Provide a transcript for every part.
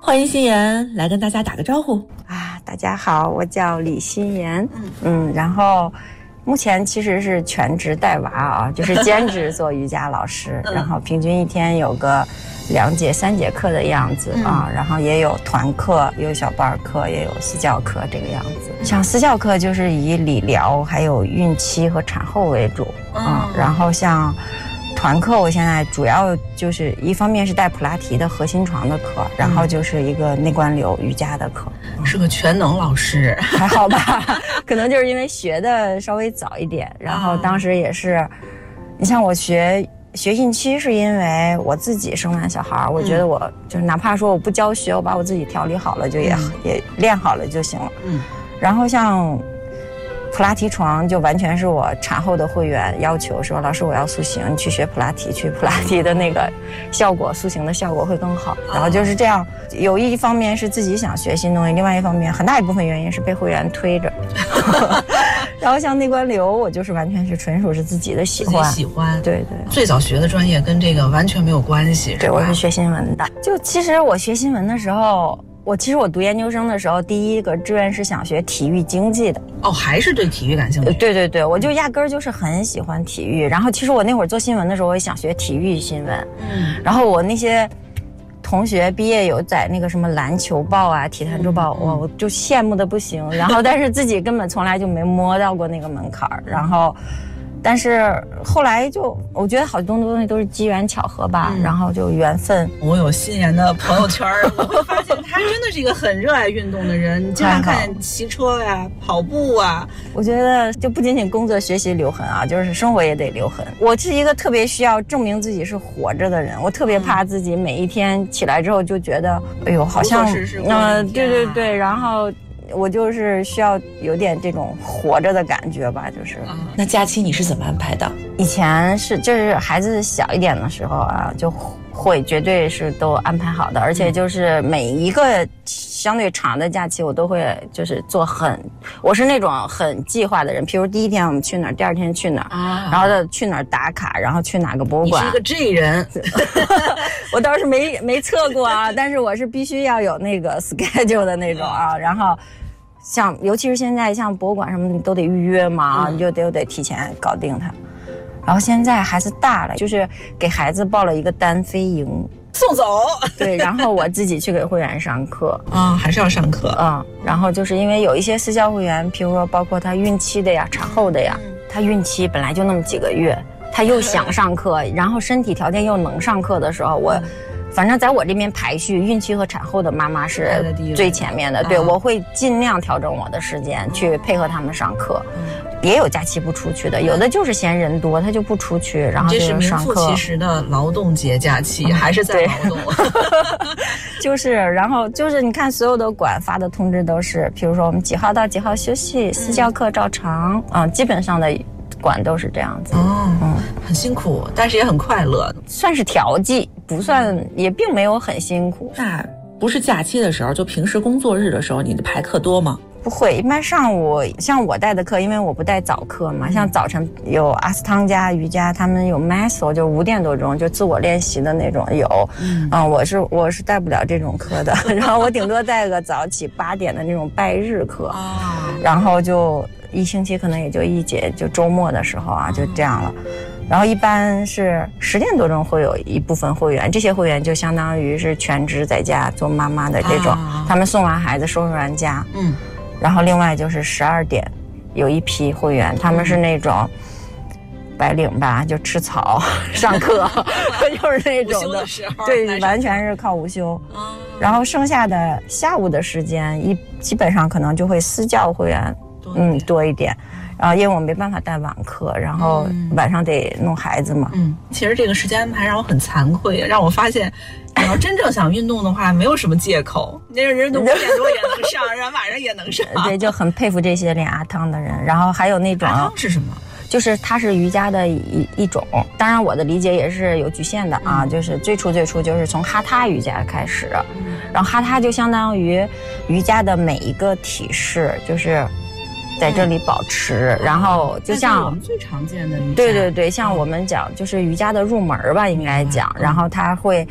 欢迎欣妍来跟大家打个招呼啊！大家好，我叫李欣妍，然后目前其实是全职带娃啊，就是兼职做瑜伽老师，然后平均一天有个2节3节课的样子啊，然后也有团课，也有小班课，也有私教课这个样子。像私教课就是以理疗还有孕期和产后为主啊，然后像团课我现在主要就是一方面是带普拉提的核心床的课，然后就是一个内观流瑜伽的课。 是个全能老师。 还好吧，可能就是因为学的稍微早一点，然后当时也是，你像我学孕期是因为我自己生完小孩，我觉得我就是哪怕说我不教学，我把我自己调理好了就也练好了就行了。然后像普拉提床就完全是我产后的会员要求，说老师我要塑形，你去学普拉提，去普拉提的那个效果，塑形的效果会更好。然后就是这样，有一方面是自己想学新东西，另外一方面很大一部分原因是被会员推着。然后像内观流，我就是完全是纯属是自己的喜欢，对。 最早学的专业跟这个完全没有关系， 对，我是学新闻的。就其实我学新闻的时候。我读研究生的时候，第一个志愿是想学体育经济的。 哦，还是对体育感兴趣？ 对，我就压根儿就是很喜欢体育。然后其实我那会儿做新闻的时候，我也想学体育新闻。然后我那些同学毕业有在那个什么篮球报啊、体坛周报，我就羡慕的不行。然后但是自己根本从来就没摸到过那个门槛儿。然后。但是后来就我觉得好多东西都是机缘巧合吧，然后就缘分。 我有欣妍的朋友圈，我会发现他真的是一个很热爱运动的人。你经常看见骑车呀、跑步啊。 我觉得就不仅仅工作学习留痕啊，就是生活也得留痕。我是一个特别需要证明自己是活着的人，我特别怕自己每一天起来之后就觉得，哎呦，好像对，然后。我就是需要有点这种活着的感觉吧，就是。 那假期你是怎么安排的？ 以前就是孩子小一点的时候啊，就会绝对是都安排好的，而且就是每一个相对长的假期我都会就是我是那种很计划的人，譬如第一天我们去哪儿，第二天去哪儿，然后去哪儿打卡，然后去哪个博物馆。 你是一个 J 人。 我倒是没测过啊，但是我是必须要有那个 schedule 的那种啊，然后。像尤其是现在像博物馆什么的你都得预约嘛，你就得提前搞定它。然后现在孩子大了，就是给孩子报了一个单飞营送走。 对，然后我自己去给会员上课还是要上课然后就是因为有一些私教会员，譬如说包括他孕期的呀、产后的呀，他孕期本来就那么几个月，他又想上课，然后身体条件又能上课的时候，反正在我这边排序，孕期和产后的妈妈是最前面的。对，我会尽量调整我的时间去配合他们上课。也有假期不出去的，有的就是嫌人多，他就不出去，然后就上课。 这是名副其实的劳动节假期，还是在劳动。 就是，然后就是你看所有的馆发的通知都是，比如说我们几号到几号休息，私教课照常，基本上的。馆都是这样子很辛苦，但是也很快乐， 算是调剂，不算也并没有很辛苦。 那不是假期的时候，就平时工作日的时候，你的排课多吗？ 不会，一般上午像我带的课，因为我不带早课嘛，像早晨有阿斯汤加瑜伽，他们有 Meso， 就5点多钟就自我练习的那种有，我是带不了这种课的，然后我顶多带个早起8点的那种拜日课，然后就1星期可能也就1节，就周末的时候啊就这样了。然后一般是10点多钟会有一部分会员，这些会员就相当于是全职在家做妈妈的这种，他们送完孩子收拾完家，然后另外就是12点有一批会员，他们是那种白领吧，就吃草上课，就是那种的，对，完全是靠午休。然后剩下的下午的时间，基本上可能就会私教会员，多一点。然后因为我没办法带晚课，然后晚上得弄孩子嘛。 其实这个时间安排让我很惭愧，让我发现，你要真正想运动的话，没有什么借口。那人都5点多也能上，人晚上也能上。 对，就很佩服这些练阿汤的人。然后还有那种阿汤是什么？ 就是它是瑜伽的一种，当然我的理解也是有局限的啊。就是最初就是从哈他瑜伽开始，然后哈他就相当于瑜伽的每一个体式，就是在这里保持，然后就像我们最常见的瑜伽， 对，像我们讲就是瑜伽的入门吧，应该讲。然后它会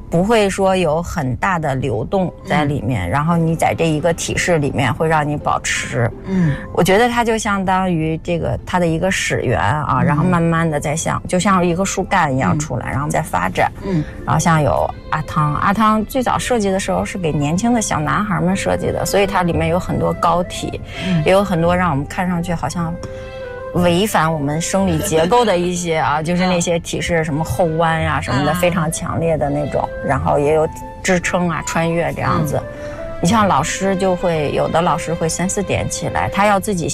不会说有很大的流动在里面，然后你在这一个体式里面会让你保持。我觉得它就相当于这个它的一个始源啊，然后慢慢的在就像一个树干一样出来，然后再发展。然后像有阿汤最早设计的时候是给年轻的小男孩们设计的，所以它里面有很多高体，也有很多让我们看上去好像违反我们生理结构的一些啊，就是那些体式什么后弯啊什么的，非常强烈的那种，然后也有支撑啊穿越这样子。你像老师就会有的老师会3-4点起来，他要自己